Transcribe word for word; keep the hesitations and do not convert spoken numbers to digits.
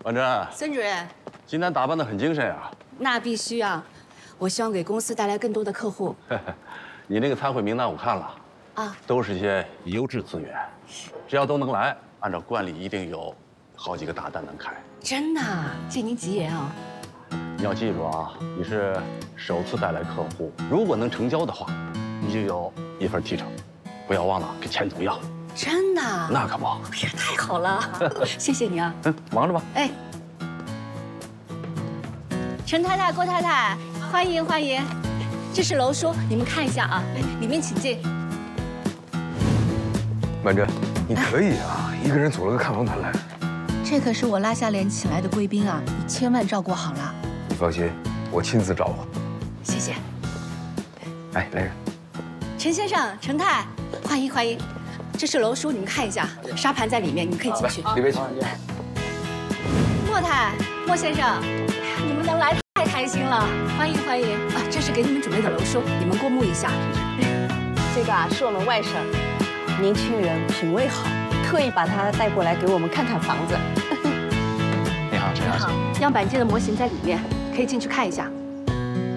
婉珍， 孙主任， 今天打扮得很精神啊。 那必须啊！我希望给公司带来更多的客户。 你那个参会名单我看了， 啊， 都是些优质资源，只要都能来，按照惯例一定有好几个大单能开。 真的，借您吉言啊！ 你要记住啊，你是首次带来客户，如果能成交的话，你就有一份提成，不要忘了给钱总要。 真的？ 那可不。 哎呀，太好了，谢谢你啊！ 嗯，忙着吧。 哎。 陈太太、郭太太，欢迎欢迎，这是楼书，你们看一下啊，里面请进。 婉珍，你可以啊，一个人组了个看房团来。 这可是我拉下脸请来的贵宾啊，你千万照顾好了。 你放心，我亲自照顾。 谢谢。 哎，来人。 陈先生、陈太，欢迎欢迎，这是楼书，你们看一下，沙盘在里面，你们可以进去。 里边请。 莫太、莫先生，你们能来。 太开心了，欢迎欢迎啊！这是给你们准备的楼书，你们过目一下。 这个啊是我们外甥，年轻人品味好，特意把他带过来给我们看看房子。 你好，陈小姐。 样板间的模型在里面，可以进去看一下。